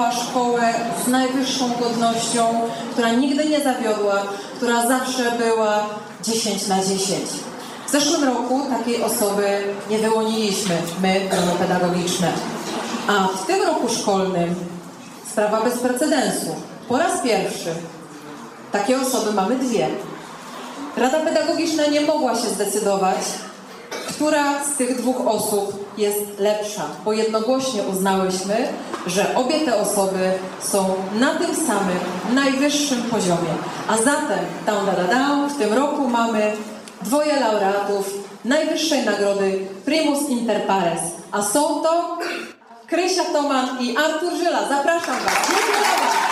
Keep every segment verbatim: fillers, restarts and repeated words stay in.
budowała szkołę z najwyższą godnością, która nigdy nie zawiodła, która zawsze była dziesięć na dziesięć. W zeszłym roku takiej osoby nie wyłoniliśmy, my, grono pedagogiczne. A w tym roku szkolnym sprawa bez precedensu. Po raz pierwszy takie osoby mamy dwie. Rada Pedagogiczna nie mogła się zdecydować, która z tych dwóch osób jest lepsza, bo jednogłośnie uznałyśmy, że obie te osoby są na tym samym, najwyższym poziomie. A zatem, down, da, da, down, w tym roku mamy dwoje laureatów najwyższej nagrody Primus Inter Pares. A są to Krysia Toman i Artur Żyla. Zapraszam Was. Dziękuję bardzo.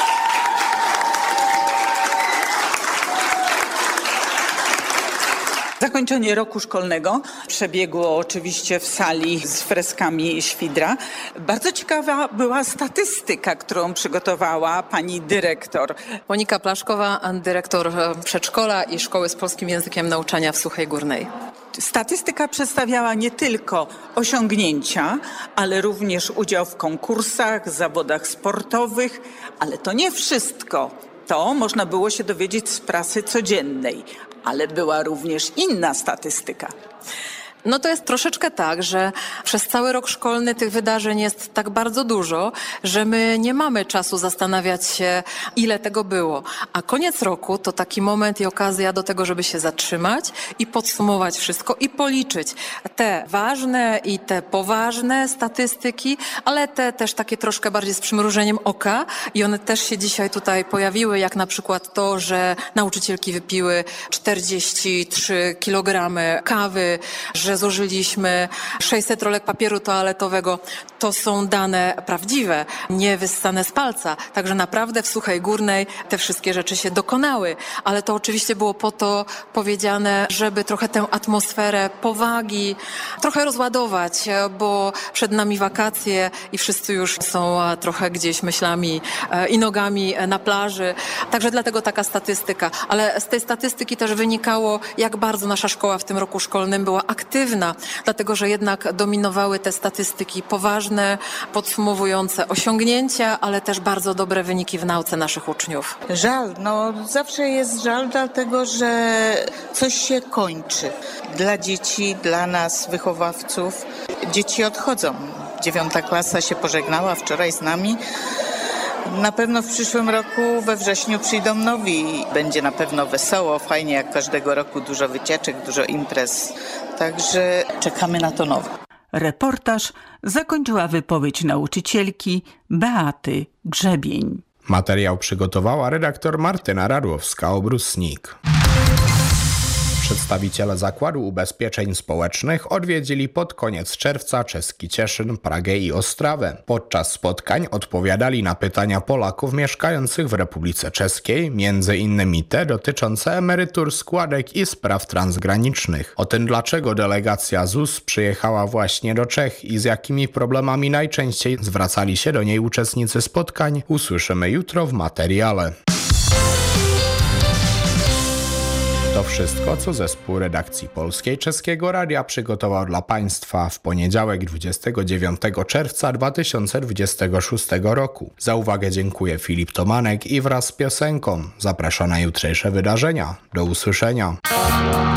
Zakończenie roku szkolnego przebiegło oczywiście w sali z freskami Świdra. Bardzo ciekawa była statystyka, którą przygotowała pani dyrektor. Monika Plaszkowa, dyrektor przedszkola i szkoły z polskim językiem nauczania w Suchej Górnej. Statystyka przedstawiała nie tylko osiągnięcia, ale również udział w konkursach, zawodach sportowych, ale to nie wszystko. To można było się dowiedzieć z prasy codziennej, ale była również inna statystyka. No to jest troszeczkę tak, że przez cały rok szkolny tych wydarzeń jest tak bardzo dużo, że my nie mamy czasu zastanawiać się, ile tego było. A koniec roku to taki moment i okazja do tego, żeby się zatrzymać i podsumować wszystko i policzyć te ważne i te poważne statystyki, ale te też takie troszkę bardziej z przymrużeniem oka i one też się dzisiaj tutaj pojawiły, jak na przykład to, że nauczycielki wypiły czterdzieści trzy kilogramy kawy, że zużyliśmy sześćset rolek papieru toaletowego. To są dane prawdziwe, nie wyssane z palca. Także naprawdę w Suchej Górnej te wszystkie rzeczy się dokonały. Ale to oczywiście było po to powiedziane, żeby trochę tę atmosferę powagi trochę rozładować, bo przed nami wakacje i wszyscy już są trochę gdzieś myślami i nogami na plaży. Także dlatego taka statystyka. Ale z tej statystyki też wynikało, jak bardzo nasza szkoła w tym roku szkolnym była aktywna, dlatego że jednak dominowały te statystyki poważne, podsumowujące osiągnięcia, ale też bardzo dobre wyniki w nauce naszych uczniów. Żal, no zawsze jest żal, dlatego że coś się kończy. Dla dzieci, dla nas, wychowawców. Dzieci odchodzą. Dziewiąta klasa się pożegnała wczoraj z nami. Na pewno w przyszłym roku we wrześniu przyjdą nowi. Będzie na pewno wesoło, fajnie jak każdego roku, dużo wycieczek, dużo imprez. Także czekamy na to nowe. Reportaż zakończyła wypowiedź nauczycielki Beaty Grzebień. Materiał przygotowała redaktor Martyna Radłowska-Obrusnik. Przedstawiciele Zakładu Ubezpieczeń Społecznych odwiedzili pod koniec czerwca czeski Cieszyn, Pragę i Ostrawę. Podczas spotkań odpowiadali na pytania Polaków mieszkających w Republice Czeskiej, między innymi te dotyczące emerytur, składek i spraw transgranicznych. O tym, dlaczego delegacja Z U S przyjechała właśnie do Czech i z jakimi problemami najczęściej zwracali się do niej uczestnicy spotkań, usłyszymy jutro w materiale. To wszystko, co zespół redakcji Polskiej Czeskiego Radia przygotował dla Państwa w poniedziałek dwudziestego dziewiątego czerwca dwa tysiące dwudziestego szóstego roku. Za uwagę dziękuję Filip Tomanek i wraz z piosenką zapraszam na jutrzejsze wydarzenia. Do usłyszenia.